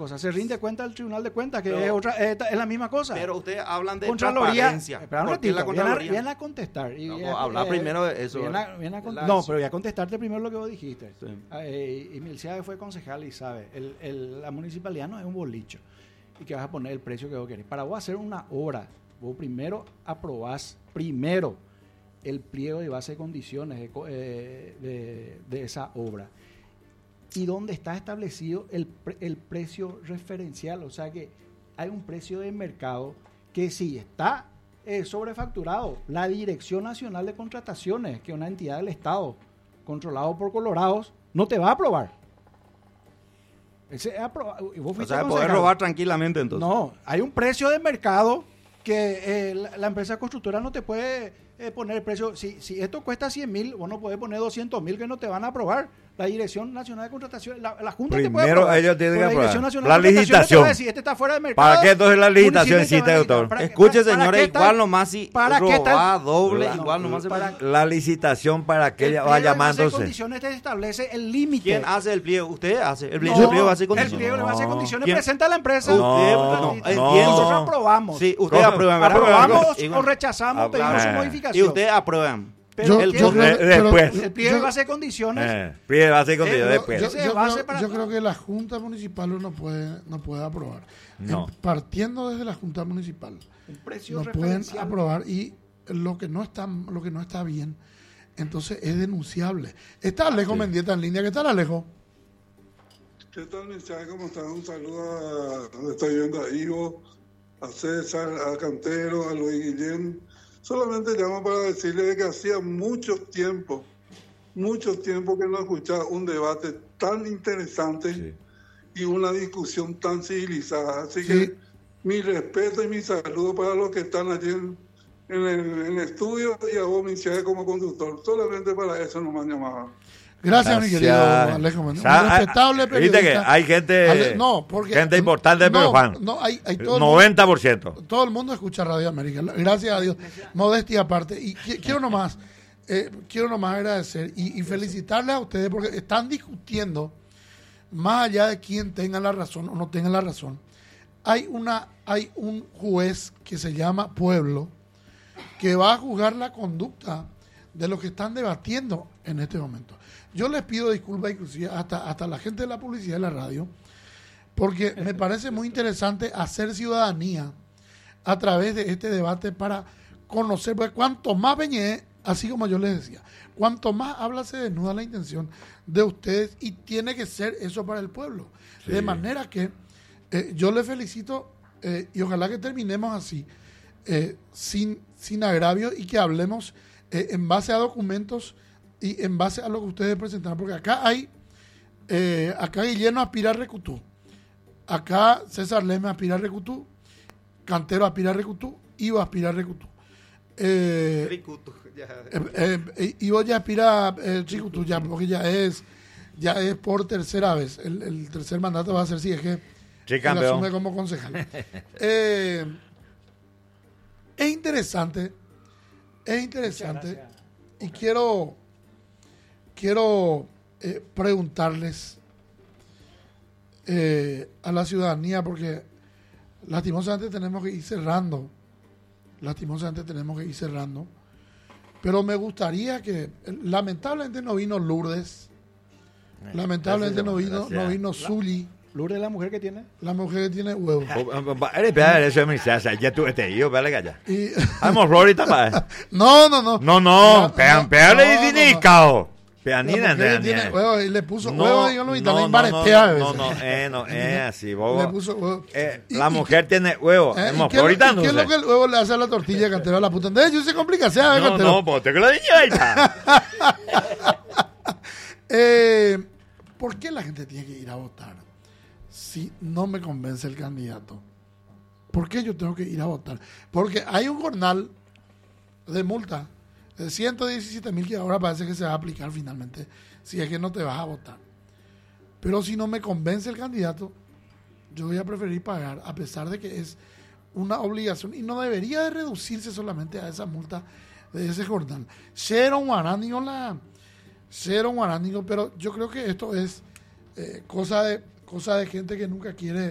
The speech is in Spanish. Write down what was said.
cosa. Se rinde cuenta al Tribunal de Cuentas, que es la misma cosa. Pero ustedes hablan de Contraloría. transparencia. Espera un ¿Por qué ratito, la Contraloría? viene a contestar. Habla primero de eso. No, pero voy a contestarte primero lo que vos dijiste. Sí. Y Milcia fue concejal y sabe, la municipalidad no es un bolicho y que vas a poner el precio que vos querés. Para vos hacer una obra, vos primero aprobás el pliego de base de condiciones de esa obra. Y donde está establecido el precio referencial, o sea que hay un precio de mercado que sí está sobrefacturado. La Dirección Nacional de Contrataciones, que es una entidad del Estado controlado por colorados, no te va a aprobar. O sea, poder robar tranquilamente entonces. No, hay un precio de mercado que la empresa constructora no te puede poner el precio. Si esto cuesta 100.000, vos no podés poner 200.000 que no te van a aprobar. La Dirección Nacional de Contratación, la Junta primero te puede aprobar. Ellos tienen que aprobar. La licitación. Decir, este está fuera de mercado. ¿Para qué entonces la licitación existe, doctor? Escuche, señores, igual nomás si roba doble, igual nomás la licitación para que ella va llamándose. En condiciones te establece el límite. ¿Quién hace el pliego? Usted hace. El pliego hace condiciones. El pliego le hace condiciones, ¿Quién? presenta a la empresa. Nosotros aprobamos. Sí, usted aprueba. Aprobamos o rechazamos, pedimos su modificación. Y usted aprueban. Después. El pliego de base de condiciones. Pliego de base de condiciones después. Yo creo que la Junta Municipal no puede aprobar. No. Partiendo desde la Junta Municipal. Un precio no pueden aprobar y lo que no está bien, entonces es denunciable. Está Alejo Mendieta en línea. ¿Qué tal, Alejo? ¿Qué tal, Michelle? ¿Cómo estás? Un saludo estoy viendo a Ivo, a César, a Cantero, a Luis Guillén. Solamente llamo para decirle que hacía mucho tiempo que no escuchaba un debate tan interesante y una discusión tan civilizada. Así que mi respeto y mi saludo para los que están allí en el estudio y a vos, Michelle, como conductor. Solamente para eso nos han llamado. Gracias, mi querido Alejo. Un respetable periodista. Viste que hay gente, gente importante, pero Juan, todo 90%. Todo el mundo escucha Radio América. Gracias a Dios. Modestia aparte. Y quiero nomás agradecer y felicitarles a ustedes porque están discutiendo, más allá de quién tenga la razón o no tenga la razón. Hay un juez que se llama Pueblo que va a juzgar la conducta de los que están debatiendo en este momento. Yo les pido disculpas inclusive hasta la gente de la publicidad de la radio, porque me parece muy interesante hacer ciudadanía a través de este debate para conocer, porque cuanto más Beñé, así como yo les decía, cuanto más habla se desnuda la intención de ustedes y tiene que ser eso para el pueblo. Sí. De manera que yo les felicito y ojalá que terminemos así, sin agravio y que hablemos en base a documentos y en base a lo que ustedes presentaron, porque acá acá Guillermo aspira a Recutú, acá César Leme aspira a Recutú, Cantero aspira a Recutú, Ivo aspira a Recutú. Ivo ya aspira a Recutú, porque ya es por tercera vez, el tercer mandato va a ser si es que él asume como concejal. Es interesante y quiero preguntarles a la ciudadanía, porque lastimosamente tenemos que ir cerrando, pero me gustaría que, lamentablemente no vino Lourdes, lamentablemente no vino Zuli. ¿Lourdes es la mujer que tiene? La mujer que tiene huevos. Ya tú yo, vale, calla. Vamos, Rorita, pa. No. Peale y dinicao. Peanina, tiene huevos y le puso huevos y yo también baretea. No, así, bobo. Le puso huevos. La mujer tiene huevos. ¿Qué es lo que el huevo le hace a la tortilla, Cantero, a la puta? Entonces, yo se complica, Cantero. No, pues te que lo dije ahí. ¿Por qué la gente tiene que ir a votar si no me convence el candidato? ¿Por qué yo tengo que ir a votar? Porque hay un jornal de multa de 117.000 que ahora parece que se va a aplicar finalmente si es que no te vas a votar. Pero si no me convence el candidato, yo voy a preferir pagar, a pesar de que es una obligación y no debería de reducirse solamente a esa multa de ese jornal. Pero yo creo que esto es cosa de gente que nunca quiere